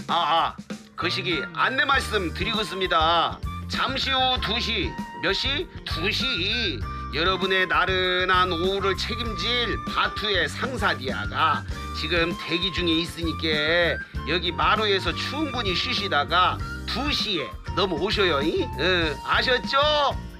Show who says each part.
Speaker 1: 그 시기 안내 말씀 드리겠습니다. 잠시 후 2시, 몇 시? 2시. 여러분의 나른한 오후를 책임질 바투의 상사디아가 지금 대기 중에 있으니까 여기 마루에서 충분히 쉬시다가 2시에 넘어오셔요. 아셨죠?